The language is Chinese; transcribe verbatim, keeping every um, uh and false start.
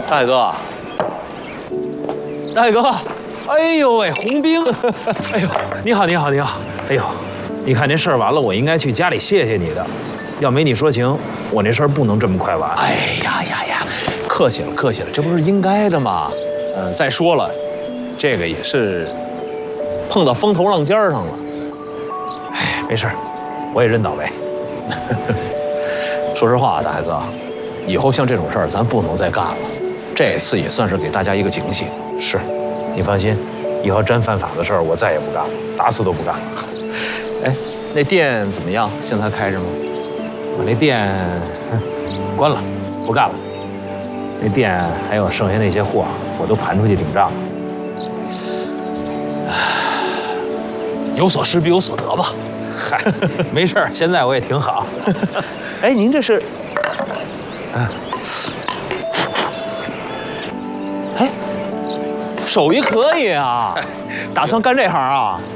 大海哥，大海哥， 哎呦喂，洪兵，哎呦，你好，你好，你好，哎呦，你看这事儿完了，我应该去家里谢谢你的，要没你说情，我这事儿不能这么快完。 哎呀呀呀，客气了，客气了，这不是应该的吗？呃，再说了，这个也是碰到风头浪尖上了。 哎，没事儿，我也认倒霉。 说实话，大海哥，以后像这种事儿咱不能再干了。这次也算是给大家一个警醒。 是，你放心，以后真犯法的事儿我再也不干了，打死都不干了。 哎，那店怎么样？现在还开着吗？ 我那店关了，不干了。那店还有剩下那些货，我都盘出去顶账了。 有所失必有所得吧。 嗨，没事儿，现在我也挺好。 哎，您这是？ 啊， 哎，手艺可以啊，打算干这行啊？